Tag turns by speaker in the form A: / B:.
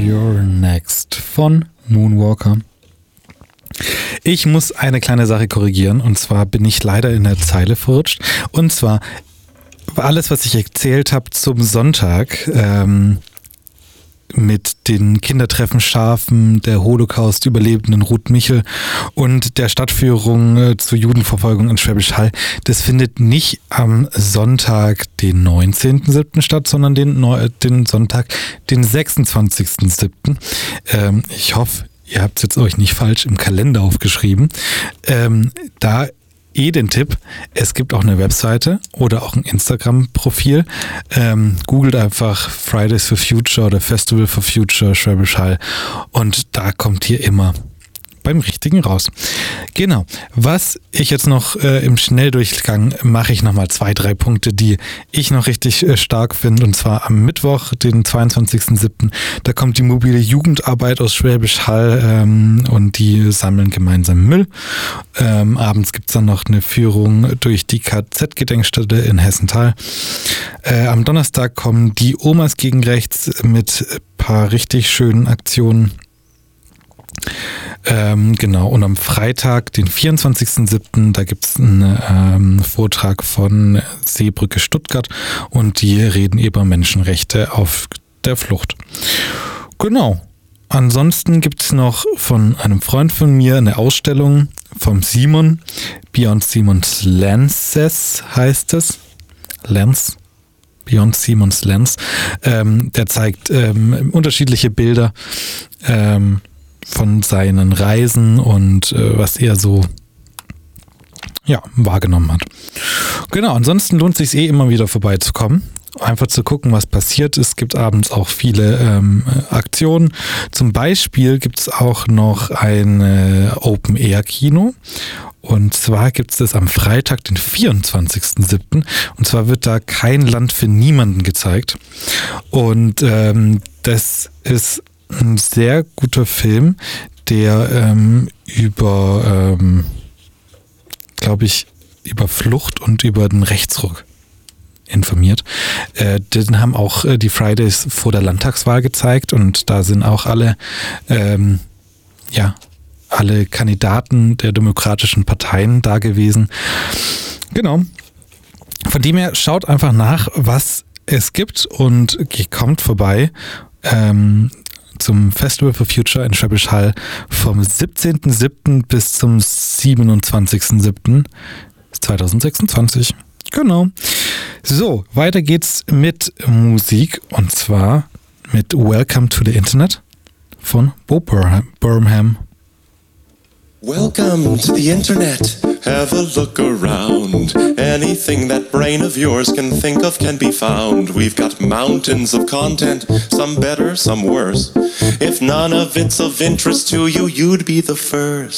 A: You're Next von Moonwalker. Ich muss eine kleine Sache korrigieren, und zwar bin ich leider in der Zeile verrutscht. Und zwar alles, was ich erzählt habe zum Sonntag, mit den Kindertreffen Schafen, der Holocaust-Überlebenden Ruth Michel und der Stadtführung zur Judenverfolgung in Schwäbisch Hall. Das findet nicht am Sonntag, den 19.07. statt, sondern den Sonntag, den 26.07. Ich hoffe, ihr habt es jetzt euch nicht falsch im Kalender aufgeschrieben. Da den Tipp, es gibt auch eine Webseite oder auch ein Instagram-Profil. Googelt einfach Fridays for Future oder Festival for Future Schwäbisch Hall und da kommt ihr immer beim Richtigen raus. Genau. Was ich jetzt noch im Schnelldurchgang mache ich nochmal 2-3 Punkte, die ich noch richtig stark finde. Und zwar am Mittwoch, den 22.07. Da kommt die mobile Jugendarbeit aus Schwäbisch Hall und die sammeln gemeinsam Müll. Abends gibt es dann noch eine Führung durch die KZ-Gedenkstätte in Hessenthal. Am Donnerstag kommen die Omas gegen Rechts mit ein paar richtig schönen Aktionen. Genau, und am Freitag, den 24.07., da gibt es einen Vortrag von Seebrücke Stuttgart und die reden über Menschenrechte auf der Flucht. Genau. Ansonsten gibt es noch von einem Freund von mir eine Ausstellung vom Simon, Beyond Simon's Lenses heißt es. Lens. Beyond Simon's Lens. Der zeigt unterschiedliche Bilder von seinen Reisen und was er so wahrgenommen hat. Genau, ansonsten lohnt es sich immer wieder vorbeizukommen. Einfach zu gucken, was passiert. Es gibt abends auch viele Aktionen. Zum Beispiel gibt es auch noch ein Open-Air-Kino. Und zwar gibt es das am Freitag, den 24.07. Und zwar wird da Kein Land für Niemanden gezeigt. Und das ist ein sehr guter Film, der über Flucht und über den Rechtsruck informiert. Den haben auch die Fridays vor der Landtagswahl gezeigt und da sind auch alle Kandidaten der demokratischen Parteien da gewesen. Genau. Von dem her schaut einfach nach, was es gibt und kommt vorbei. Zum Festival for Future in Schwäbisch Hall vom 17.07. bis zum 27.07.2026. Genau. So, weiter geht's mit Musik und zwar mit Welcome to the Internet von Bo Burnham.
B: Welcome to the internet, have a look around. Anything that brain of yours can think of can be found. We've got mountains of content, some better, some worse. If none of it's of interest to you, you'd be the first.